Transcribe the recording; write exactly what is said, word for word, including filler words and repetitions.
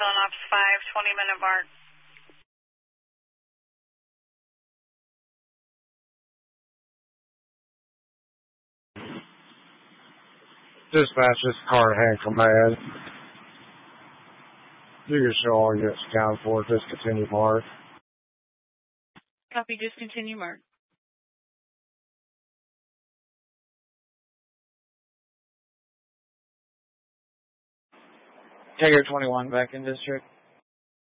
on ops five, twenty minute mark. Dispatch, this car in hand command. You can show all units accounted for. Discontinue mark. Copy, discontinue mark. Tiger twenty-one back in district.